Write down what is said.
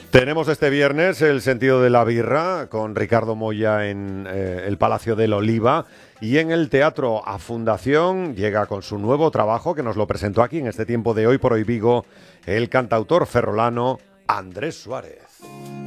Tenemos este viernes el sentido de la birra con Ricardo Moya en el Palacio del Oliva, y en el Teatro A Fundación llega con su nuevo trabajo que nos lo presentó aquí en este tiempo de Hoy por Hoy Vigo el cantautor ferrolano Andrés Suárez.